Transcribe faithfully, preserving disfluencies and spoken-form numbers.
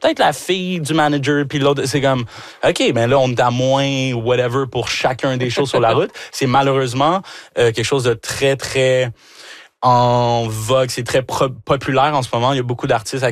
peut-être la fille du manager, puis l'autre, c'est comme, OK, ben là, on est à moins whatever pour chacun des shows sur la route. C'est malheureusement euh, quelque chose de très, très en vogue. C'est très pro- populaire en ce moment. Il y a beaucoup d'artistes à